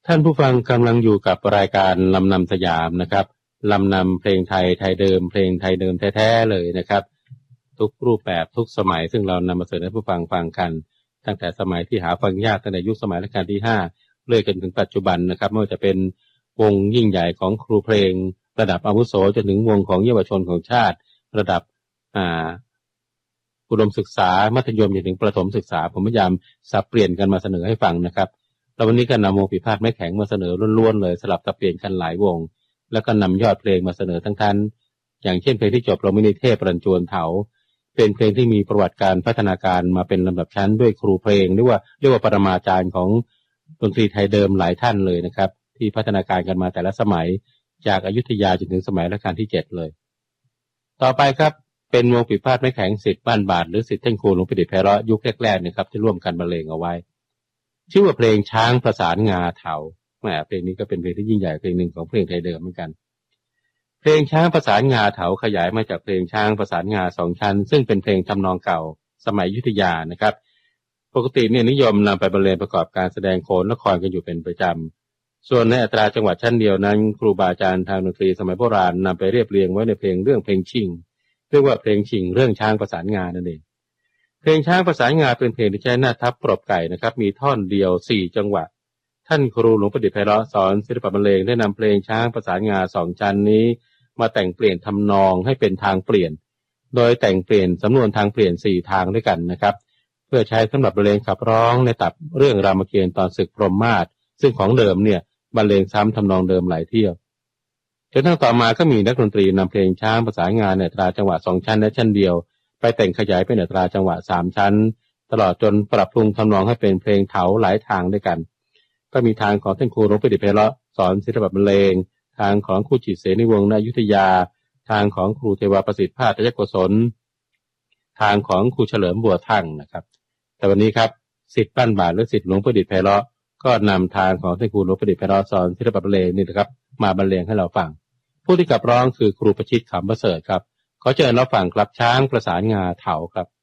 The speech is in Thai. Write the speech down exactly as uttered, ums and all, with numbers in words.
ท่านผู้ฟังกำลังอยู่กับรายการลำนำสยามนะครับลำนำเพลงไทยไทยเดิมเพลงไทยเดิมแท้ๆเลยนะครับทุกรูปแบบทุกสมัยซึ่งเรานำมาเสนอให้ผู้ฟังฟังกันตั้งแต่สมัยที่หาฟังยากตั้งแต่ยุคสมัยรัชกาลที่ห้าเรื่อยจนถึงปัจจุบันนะครับไม่ว่าจะเป็นวงยิ่งใหญ่ของครูเพลงระดับอาวุโสจนถึงวงของเยาวชนของชาติระดับอ่าอุดมศึกษามัธยมจนถึงประถมศึกษาผมพยายามสับเปลี่ยนกันมาเสนอให้ฟังนะครับแล้ววันนี้ก็นำวงปีพาดไม้แข็งมาเสนอล้วนๆเลยสลับสับเปลี่ยนกันหลายวงแล้วก็นำยอดเพลงมาเสนอทั้งท่านอย่างเช่นเพลงที่จบลงมินิเทพรันจวนเถาเป็นเพลงที่มีประวัติการพัฒนาการมาเป็นลำดับชั้นด้วยครูเพลงเรียกว่าเรียกว่าปรมาจารย์ของดนตรีไทยเดิมหลายท่านเลยนะครับที่พัฒนาการกันมาแต่ละสมัยจากอยุธยาจนถึงสมัยรัชกาลที่เจ็ดเลยต่อไปครับเป็นวงปีพาดไม้แข็งศิษย์บ้านบาทหรือศิษย์ท่านครูหลวงประดิษฐ์ไพเราะยุคแรกๆนะครับที่ร่วมกันบรรเลงเอาไว้ชื่อว่าเพลงช้างประสานงาเถาแหมเพลงนี้ก็เป็นเพลงที่ยิ่งใหญ่เพลงหนึ่งของเพลงไทยเดิมเหมือนกันเพลงช้างประสานงาเถาขยายมาจากเพลงช้างประสานงาสองชั้นซึ่งเป็นเพลงทำนองเก่าสมัยอยุธยานะครับปกติเนี่ยนิยมนำไปบรรเลงประกอบการแสดงโขนละครกันอยู่เป็นประจำส่วนในอัตราจังหวัดชั้นเดียวนั้นครูบาอาจารย์ทางดนตรีสมัยโบราณนำไปเรียบเรียงไว้ในเพลงเรื่องเพลงชิงเรียกว่าเพลงชิงเรื่องช้างประสานงานั่นเองเพลงช้างประสานงาเป็นเพลงที่ใช้หน้าทับปรบไก่นะครับมีท่อนเดียวสี่จังหวะท่านครูหลวงประดิษฐ์ไพเราะสอนศิลปะบรรเลงได้นำเพลงช้างประสานงาสองชั้นนี้มาแต่งเปลี่ยนทำนองให้เป็นทางเปลี่ยนโดยแต่งเปลี่ยนสำนวนทางเปลี่ยนสี่ทางด้วยกันนะครับเพื่อใช้สำหรับบรรเลงขับร้องในตับเรื่องรามเกียรติ์ตอนศึกพรหมมาศซึ่งของเดิมเนี่ยบรรเลงซ้ำทำนองเดิมหลายเที่ยวจนทั้งต่อมาก็มีนักดนตรีนำเพลงช้างประสานงาในอัตราจังหวะสองชั้นและชั้นเดียวไปแต่งขยายเป็นอัตราจังหวะสามชั้นตลอดจนปรับปรุงทำนองให้เป็นเพลงเถาหลายทางด้วยกันก็มีทางของท่านครูหลวงประดิษฐ์ไพเราะสอนศิลปะบรรเลงทางของครูจิตรเสนีวงศ์ณอยุธยาทางของครูเทวาประสิทธิ์ภาคตยโกศลทางของครูเฉลิมบัวทั่งนะครับแต่วันนี้ครับศิษย์บ้านบาทหรือศิษย์หลวงประดิษฐ์ไพเราะก็นำทางของท่านครูหลวงประดิษฐ์ไพเราะสอนศิลปะบรรเลงนี่นะครับมาบรรเลงให้เราฟังผู้ที่ขับร้องคือครูประชิตขำประเสริฐครับขอเชิญรับฟังครับช้างประสานงาเถาครับ